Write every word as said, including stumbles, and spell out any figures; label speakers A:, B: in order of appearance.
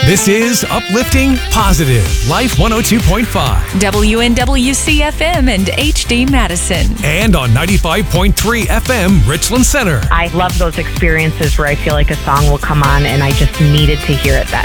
A: This is Uplifting Positive, Life one oh two point five.
B: W N W C F M and H D Madison.
A: And on ninety-five point three F M, Richland Center.
C: I love those experiences where I feel like a song will come on and I just needed to hear it that